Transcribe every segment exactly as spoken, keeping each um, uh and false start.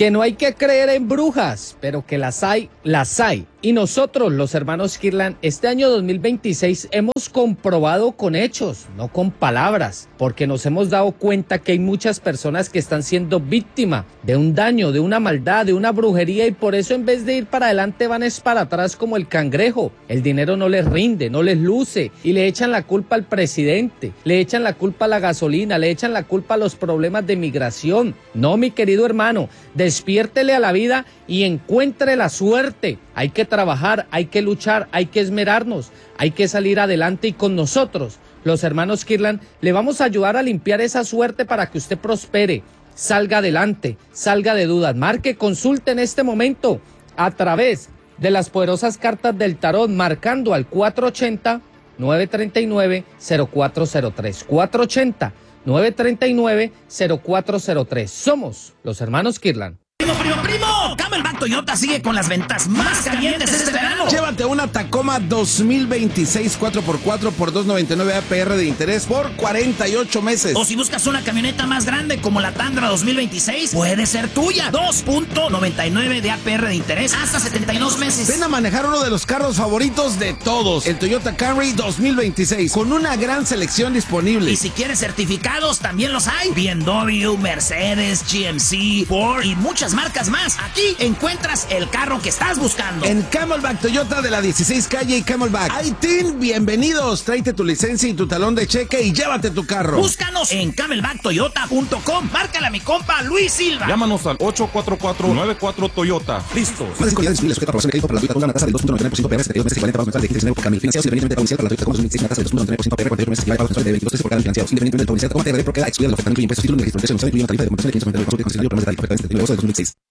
Que no hay que creer en brujas, pero que las hay, las hay. Y nosotros, los hermanos Kirlan, este año dos mil veintiséis hemos comprobado con hechos, no con palabras, porque nos hemos dado cuenta que hay muchas personas que están siendo víctimas de un daño, de una maldad, de una brujería, y por eso en vez de ir para adelante van es para atrás como el cangrejo. El dinero no les rinde, no les luce, y le echan la culpa al presidente, le echan la culpa a la gasolina, le echan la culpa a los problemas de migración. No, mi querido hermano, despiértele a la vida y encuentre la suerte. Hay que trabajar, hay que luchar, hay que esmerarnos, hay que salir adelante, y con nosotros, los hermanos Kirlan, le vamos a ayudar a limpiar esa suerte para que usted prospere, salga adelante, salga de dudas. Marque, consulte en este momento a través de las poderosas cartas del tarot, marcando al cuatro ochenta, nueve treinta y nueve, cero cuatro cero tres, cuatro ochenta, nueve treinta y nueve, cero cuatro cero tres. Somos los hermanos Kirlan. Primo, primo, primo, Camelback Toyota sigue con las ventas más calientes este verano. Llévate una Tacoma dos mil veintiséis cuatro por cuatro por dos noventa y nueve A P R de interés por cuarenta y ocho meses. O si buscas una camioneta más grande como la Tundra dos mil veintiséis, puede ser tuya. dos punto noventa y nueve de A P R de interés hasta setenta y dos meses. Ven a manejar uno de los carros favoritos de todos, el Toyota Camry dos mil veintiséis, con una gran selección disponible. Y si quieres certificados, también los hay. B M W, Mercedes, G M C, Ford y muchas marcas más. Aquí encuentras el carro que estás buscando. En Camelback Toyota de la dieciséis calle y Camelback. ¡Aitín! Bienvenidos. Tráete tu licencia y tu talón de cheque y llévate tu carro. Búscanos en camelback toyota punto com. Márcale a mi compa Luis Silva. Llámanos al ocho cuatro cuatro, nueve cuatro Toyota. Listos. Más de cinco unidades disponibles, sujeta a aprobación de crédito por la gratuita una tasa del dos punto noventa y nueve por ciento P R, setenta y dos meses equivalente a pagos mensuales de quince por cada mil financiados, independientemente de pago inicial para la Toyota Tacoma dos mil dieciséis, una tasa del dos punto noventa y nueve por ciento P R, cuarenta y ocho meses equivale a pagos mensuales de veintidós pesos por cada mil financiados, independientemente del pago inicial. Tacoma T R D por queda excluida de la oferta, no incluye impuestos, títulos de registro, impresión, incluye una tarifa de computación de quinientos noventa y nueve, consulta y concesionario, programas de tarifa, oferta de dos mil dieciséis.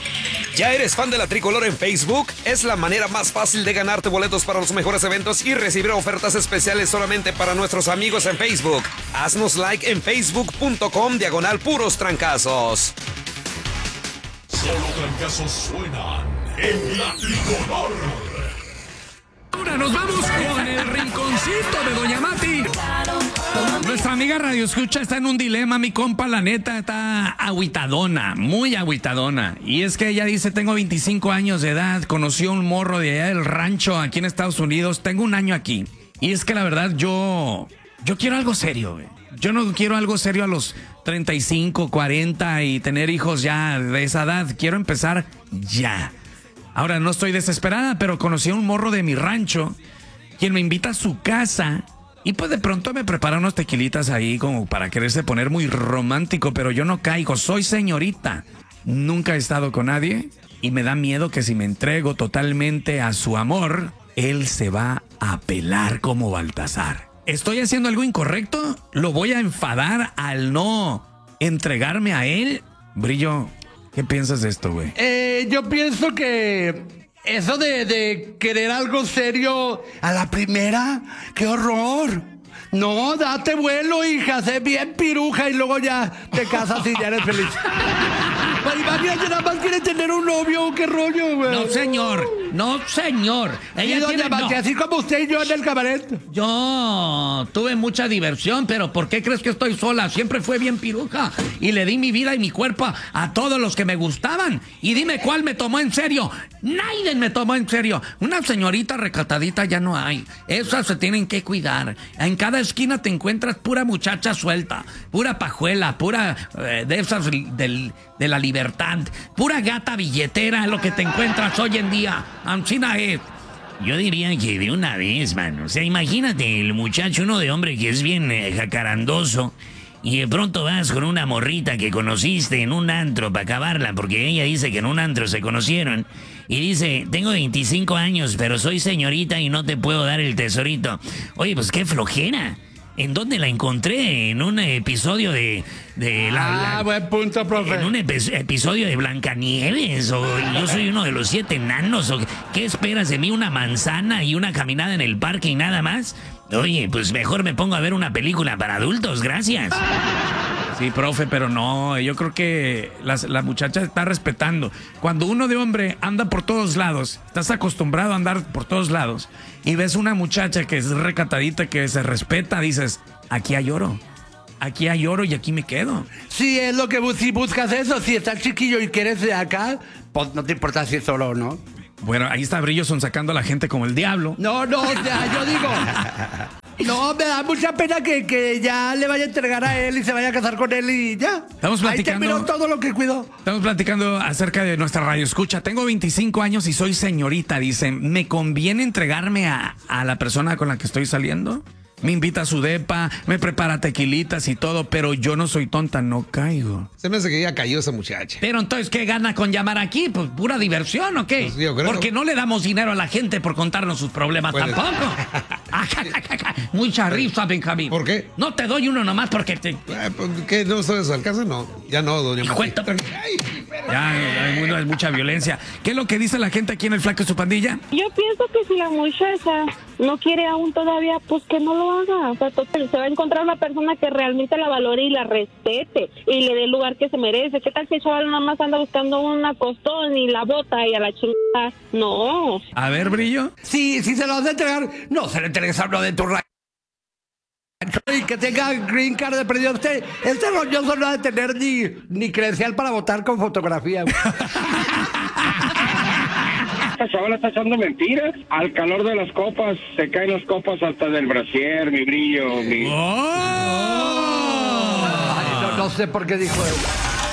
¿Ya eres fan de la Tricolor en Facebook? Es la manera más fácil de ganarte boletos para los mejores eventos y recibir ofertas especiales solamente para nuestros amigos en Facebook. Haznos like en facebook punto com diagonal puros trancazos. Solo trancazos suenan en la Tricolor. Ahora nos vamos con el rinconcito de Doña Mati. Nuestra amiga Radio Escucha está en un dilema, mi compa, la neta, está agüitadona, muy agüitadona. Y es que ella dice, tengo veinticinco años de edad, conoció un morro de allá del rancho aquí en Estados Unidos, tengo un año aquí. Y es que la verdad yo, yo quiero algo serio, güey. Yo no quiero algo serio a los treinta y cinco, cuarenta y tener hijos ya de esa edad. Quiero empezar ya. Ahora, no estoy desesperada, pero conocí a un morro de mi rancho, quien me invita a su casa, y pues de pronto me prepara unos tequilitas ahí como para quererse poner muy romántico, pero yo no caigo, soy señorita. Nunca he estado con nadie, y me da miedo que si me entrego totalmente a su amor, él se va a pelar como Baltasar. ¿Estoy haciendo algo incorrecto? ¿Lo voy a enfadar al no entregarme a él? Brillo, ¿qué piensas de esto, güey? Eh, yo pienso que eso de, de querer algo serio a la primera, ¡qué horror! No, date vuelo, hija, sé bien piruja y luego ya te casas y ya eres feliz. Pues imagínate, nada más quiere tener un novio, ¿qué rollo, güey? No, señor, no, señor. Ella y doña tiene, Mati, no. Así como usted y yo en el cabaret. Yo tuve mucha diversión, pero ¿por qué crees que estoy sola? Siempre fue bien piruja y le di mi vida y mi cuerpo a todos los que me gustaban. Y dime cuál me tomó en serio. Nadie me tomó en serio. Una señorita recatadita ya no hay. Esas se tienen que cuidar. En cada esquina te encuentras pura muchacha suelta, pura pajuela, pura eh, de esas del, de la libertad, pura gata billetera, lo que te encuentras hoy en día. Ancina es. Yo diría que de una vez, mano. O sea, imagínate el muchacho, uno de hombre que es bien eh, jacarandoso, y de pronto vas con una morrita que conociste en un antro para acabarla, porque ella dice que en un antro se conocieron, y dice, tengo veinticinco años, pero soy señorita y no te puedo dar el tesorito. Oye, pues qué flojera. ¿En dónde la encontré? En un episodio de... de la, ah, la, buen punto, profe. En un epi- episodio de Blancanieves, o yo soy uno de los siete enanos, o ¿qué esperas de mí? ¿Una manzana y una caminada en el parque y nada más? Oye, pues mejor me pongo a ver una película para adultos, gracias. Sí, profe, pero no, yo creo que las, la muchacha está respetando. Cuando uno de hombre anda por todos lados, estás acostumbrado a andar por todos lados, y ves una muchacha que es recatadita, que se respeta, dices, aquí hay oro. aquí hay oro y aquí me quedo. Si es lo que bu- si buscas eso, si estás chiquillo y quieres de acá, pues no te importa si es oro o no. Bueno, ahí está Brilloson sacando a la gente como el diablo. No, no, ya, yo digo. No, me da mucha pena que, que ya le vaya a entregar a él y se vaya a casar con él y ya. Estamos platicando- Ahí terminó todo lo que cuidó. Estamos platicando acerca de nuestra radio escucha. Tengo veinticinco años y soy señorita, dice. ¿Me conviene entregarme a, a la persona con la que estoy saliendo? Me invita a su depa, me prepara tequilitas y todo, pero yo no soy tonta, no caigo. Se me hace que ya cayó esa muchacha. Pero entonces, ¿qué gana con llamar aquí? Pues pura diversión, ¿o qué? Pues yo creo. Porque no le damos dinero a la gente por contarnos sus problemas Pues- tampoco. Mucha risa, Benjamín. ¿Por qué? No te doy uno nomás porque te... Eh, pues, ¿Qué? ¿No está de su alcance? No. Ya no, doña Hijo Mati. de- Ya, hay, mu- hay mucha violencia. ¿Qué es lo que dice la gente aquí en el Flaco y su pandilla? Yo pienso que si la muchacha no quiere aún todavía, pues que no lo haga. O sea, total, se va a encontrar una persona que realmente la valore y la respete y le dé el lugar que se merece. ¿Qué tal si el chaval nada más anda buscando un acostón y la bota y a la chingada? No. A ver, Brillo. Si, si se lo vas a entregar, no se le entregues a uno de tu rancho y que tenga green card de perdido. Este, este roñoso no ha de tener ni, ni credencial para votar con fotografía. Esta chavala está echando mentiras. Al calor de las copas, se caen las copas hasta del brasier, mi Brillo, mi... ¡Oh! Ay, no, no sé por qué dijo eso.